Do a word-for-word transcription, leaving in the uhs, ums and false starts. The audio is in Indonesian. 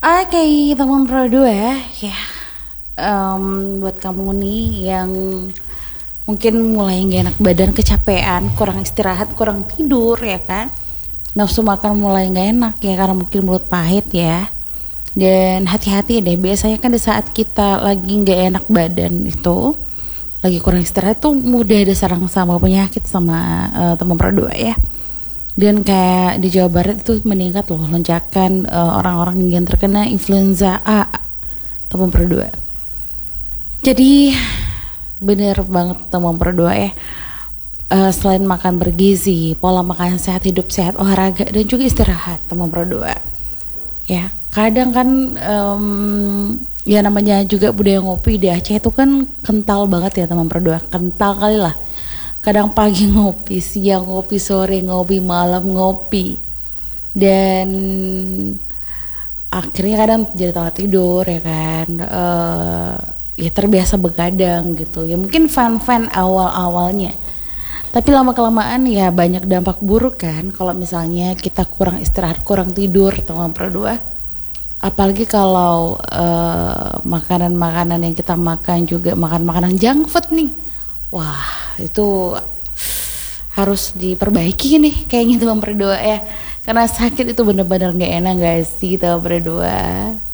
Oke, teman berdua ya, ya em, buat kamu nih yang mungkin mulai gak enak badan, kecapean, kurang istirahat, kurang tidur ya kan, nafsu makan mulai gak enak ya karena mungkin mulut pahit ya. Dan hati-hati deh, biasanya kan di saat kita lagi gak enak badan itu, lagi kurang istirahat tuh mudah diserang sama penyakit sama uh, teman berdua ya. Dan kayak di Jawa Barat itu meningkat loh lonjakan uh, orang-orang yang terkena influenza A teman berdua. Jadi bener banget teman berdua ya. Uh, selain makan bergizi, pola makan sehat, hidup sehat, olahraga dan juga istirahat teman berdua. Ya, kadang kan um, ya namanya juga budaya ngopi di Aceh itu kan kental banget ya teman berdua. Kental kali lah. Kadang pagi ngopi, siang ngopi, sore ngopi, malam ngopi, dan akhirnya kadang jadi telat tidur ya kan, uh, ya terbiasa begadang gitu. Ya mungkin fun-fun awal-awalnya, tapi lama kelamaan ya banyak dampak buruk kan. Kalau misalnya kita kurang istirahat, kurang tidur, teman berdua. Apalagi kalau uh, makanan-makanan yang kita makan juga makan makanan junk food nih. Wah, itu harus diperbaiki nih kayaknya teman berdua ya. Karena sakit itu bener-bener gak enak gak sih teman berdua.